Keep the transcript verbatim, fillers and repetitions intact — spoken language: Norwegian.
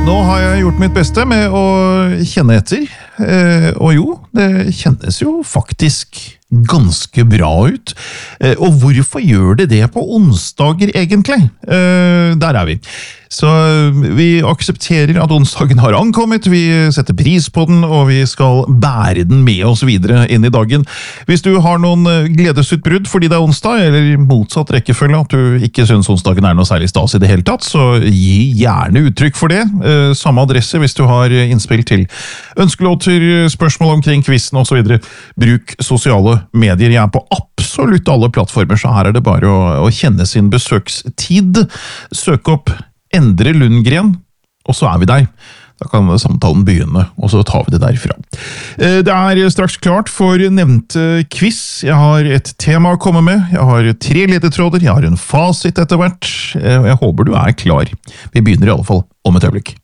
Nå har jeg gjort mitt beste med å kjenne etter, eh, og jo, det kjennes jo faktisk ganske bra ut. Eh, og hvorfor gjør det det på onsdager egentlig? Eh, der er vi. Så vi aksepterer at onsdagen har ankommet, vi setter pris på den, og vi skal bære den med oss videre inn i dagen. Hvis du har noen gledesutbrudd fordi det er onsdag, eller motsatt rekkefølge, at du ikke synes onsdagen er noe særlig stas i det hele tatt, så gi gjerne uttrykk for det. Samme adresse hvis du har innspill til ønskelåter, spørsmål omkring quizen og så videre. Bruk sosiale medier. Jeg er på absolutt alle plattformer, så her er det bare å, å kjenne sin besøkstid. Søk opp Endre Lundgren, og så er vi der. Da kan samtalen begynne, og så tar vi det derfra. Det er straks klart for nevnte quiz. Jeg har et tema å komme med, jeg har tre ledetråder, jeg har en fasit etter hvert, og jeg håper du er klar. Vi begynner i alle fall om et øyeblikk.